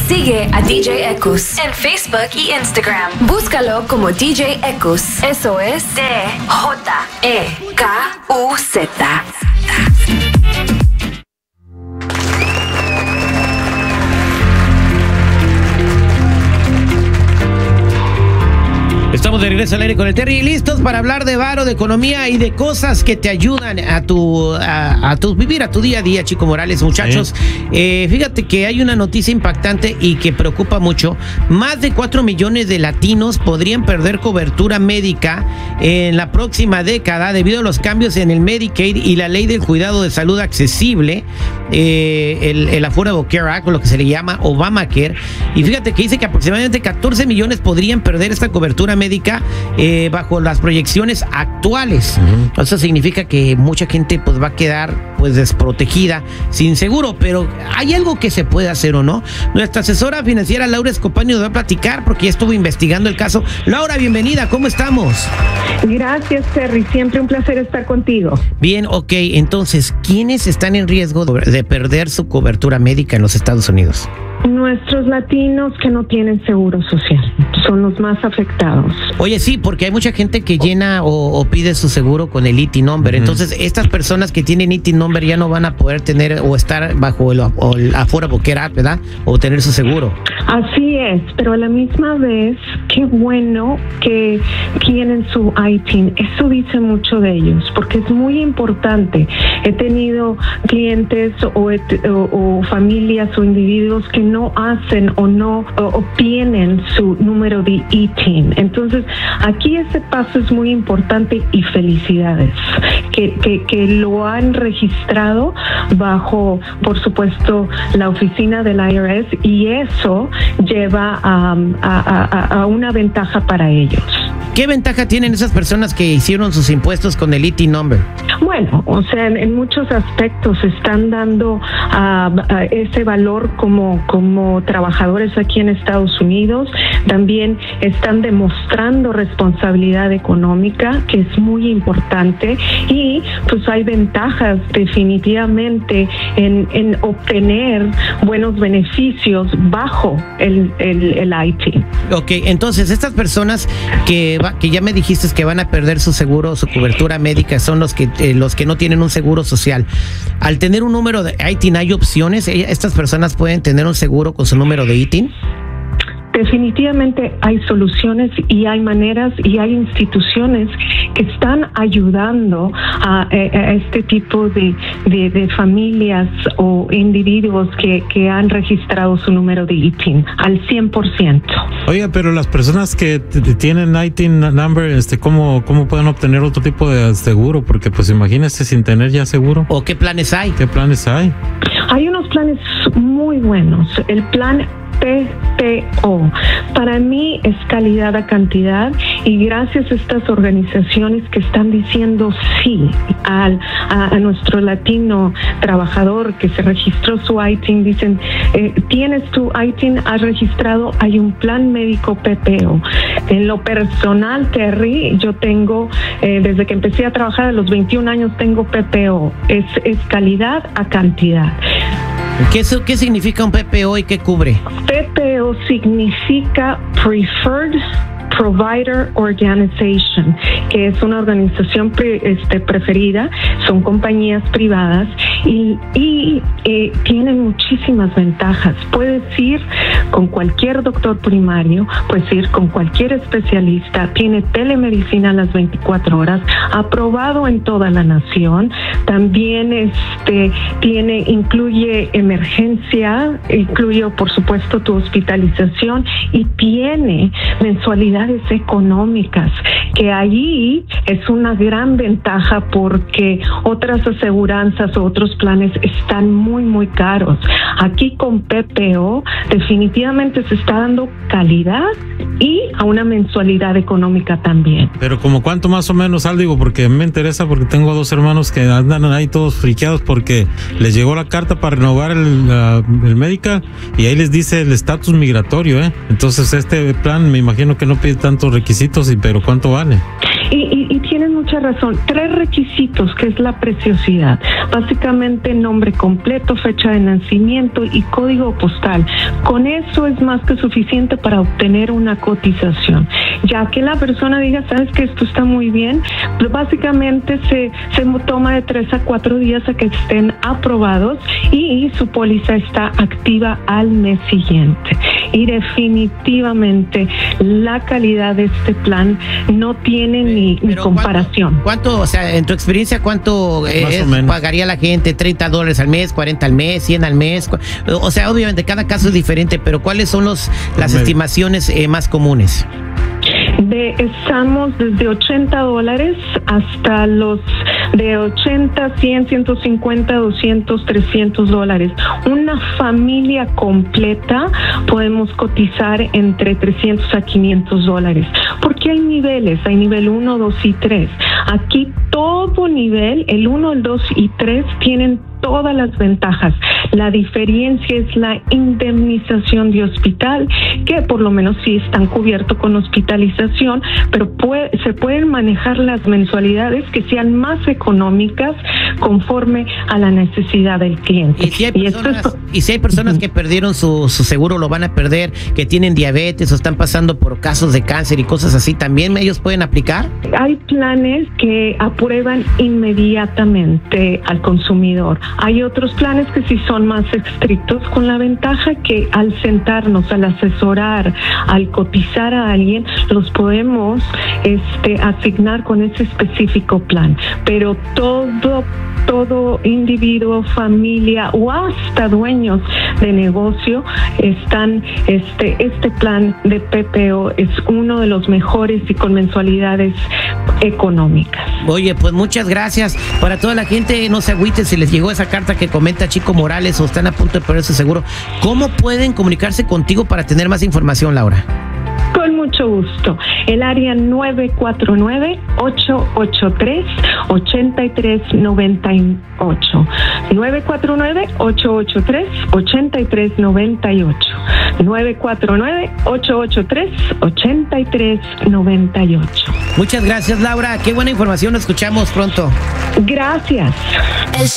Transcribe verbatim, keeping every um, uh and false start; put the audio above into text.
Sigue a D J Ekus en Facebook y Instagram. Búscalo como D J Ekus. Eso es D J E K U Z. Estamos de regreso al aire con el Terry, listos para hablar de varo, de economía y de cosas que te ayudan a tu a, a tu vivir a tu día a día, Chico Morales. Muchachos, sí. eh, fíjate que hay una noticia impactante y que preocupa mucho. Más de cuatro millones de latinos podrían perder cobertura médica en la próxima década debido a los cambios en el Medicaid y la ley del cuidado de salud accesible, eh, el, el Affordable Care Act, lo que se le llama Obamacare. Y fíjate que dice que aproximadamente catorce millones podrían perder esta cobertura médica eh, bajo las proyecciones actuales. Uh-huh. Eso significa que mucha gente pues va a quedar pues desprotegida, sin seguro, pero hay algo que se puede hacer o no. Nuestra asesora financiera Laura Escopani nos va a platicar porque ya estuvo investigando el caso. Laura, bienvenida, ¿cómo estamos? Gracias, Terry, siempre un placer estar contigo. Bien, ok, entonces, ¿quiénes están en riesgo de perder su cobertura médica en los Estados Unidos? Nuestros latinos que no tienen seguro social son los más afectados. Oye, sí, porque hay mucha gente que llena o, o pide su seguro con el I T I Number. Uh-huh. Entonces, estas personas que tienen I T I Number ya no van a poder tener o estar bajo el, o el Affordable Care Act, ¿verdad? O tener su seguro. Así es, pero a la misma vez, qué bueno que tienen su I T I N. Eso dice mucho de ellos, porque es muy importante. He tenido clientes o, o, o familias o individuos que no hacen o no o, obtienen su número de I T I N. Entonces, aquí ese paso es muy importante y felicidades que, que, que lo han registrado bajo, por supuesto, la oficina del I R S, y eso lleva a, a, a, a una ventaja para ellos. ¿Qué ventaja tienen esas personas que hicieron sus impuestos con el I T I Number? Bueno, o sea, en, en muchos aspectos están dando uh, uh, ese valor como, como trabajadores aquí en Estados Unidos. También están demostrando responsabilidad económica, que es muy importante, y pues hay ventajas definitivamente en, en obtener buenos beneficios bajo el, el, el I T I N. Ok, entonces estas personas que va, que ya me dijiste que van a perder su seguro, su cobertura médica, son los que eh, los que no tienen un seguro social. Al tener un número de I T I N, ¿hay opciones? ¿Estas personas pueden tener un seguro con su número de I T I N? Definitivamente hay soluciones y hay maneras y hay instituciones que están ayudando a, a este tipo de, de, de familias o individuos que, que han registrado su número de I T I N al cien por ciento. Oiga, pero las personas que tienen I T I N number, este, ¿cómo, cómo pueden obtener otro tipo de seguro? Porque pues imagínese sin tener ya seguro. ¿O qué planes hay? ¿Qué planes hay? Hay unos planes muy buenos. El plan P P O. Para mí es calidad a cantidad, y gracias a estas organizaciones que están diciendo sí al, a, a nuestro latino trabajador que se registró su I T I N, dicen, eh, tienes tu I T I N, has registrado, hay un plan médico P P O. En lo personal, Terry, yo tengo, eh, desde que empecé a trabajar a los veintiún años, tengo P P O. Es, es calidad a cantidad. ¿Qué, ¿Qué significa un P P O y qué cubre? P P O significa Preferred Provider Organization, que es una organización pre, este, preferida, son compañías privadas y, y eh, tienen muchísimas ventajas. Puedes ir con cualquier doctor primario, puedes ir con cualquier especialista, tiene telemedicina a las veinticuatro horas, aprobado en toda la nación, también este, tiene, incluye emergencia, incluye por supuesto tu hospitalización, y tiene mensualidades económicas, que ahí es una gran ventaja porque otras aseguranzas o otros planes están muy muy caros. Aquí con P P O definitivamente se está dando calidad y a una mensualidad económica también. Pero como cuánto más o menos, Al, digo, porque me interesa, porque tengo dos hermanos que andan ahí todos friqueados porque les llegó la carta para renovar el, uh, el Medicaid, y ahí les dice el estatus migratorio, ¿eh? Entonces este plan me imagino que no pide tantos requisitos, y pero ¿cuánto vale? Y, y, y tienen mucha mucha razón. Tres requisitos, que es la preciosidad. Básicamente nombre completo, fecha de nacimiento y código postal. Con eso es más que suficiente para obtener una cotización. Ya que la persona diga, sabes que esto está muy bien, pues básicamente se, se toma de tres a cuatro días a que estén aprobados y su póliza está activa al mes siguiente. Y definitivamente la calidad de este plan no tiene ni, ni comparación. ¿Cuánto, cuánto, o sea, en tu experiencia, cuánto eh, es, pagaría la gente? ¿treinta dólares al mes, cuarenta al mes, cien al mes? O sea, obviamente cada caso es diferente, pero ¿cuáles son los las estimaciones eh, más comunes? De, estamos desde ochenta dólares hasta los de ochenta, cien, ciento cincuenta, doscientos, trescientos dólares. Una familia completa podemos cotizar entre trescientos a quinientos dólares. Porque hay niveles, hay nivel uno, dos y tres. Aquí todo nivel, el uno, el dos y tres, tienen todas las ventajas. La diferencia es la indemnización de hospital, que por lo menos sí están cubiertos con hospitalización, pero puede, se pueden manejar las mensualidades que sean más económicas conforme a la necesidad del cliente. Y si hay personas, y esto es, y si hay personas uh-huh. que perdieron su, su seguro, lo van a perder, que tienen diabetes o están pasando por casos de cáncer y cosas así, ¿también ellos pueden aplicar? Hay planes que aprueban inmediatamente al consumidor. Hay otros planes que sí son más estrictos, con la ventaja que al sentarnos, al asesorar, al cotizar a alguien, los podemos este, asignar con ese específico plan. Pero todo, todo individuo, familia o hasta dueños de negocio están, este, este plan de P P O es uno de los mejores y con mensualidades económicas. Oye, pues muchas gracias. Para toda la gente, no se agüiten si les llegó esa carta que comenta Chico Morales o están a punto de perderse seguro. ¿Cómo pueden comunicarse contigo para tener más información, Laura? Con mucho gusto. El área nueve cuatro nueve, ocho ocho tres, ocho tres nueve ocho. nueve cuatro nueve, ocho ocho tres, ocho tres nueve ocho. nueve cuatro nueve, ocho ocho tres, ocho tres nueve ocho. Muchas gracias, Laura. Qué buena información. Nos escuchamos pronto. Gracias.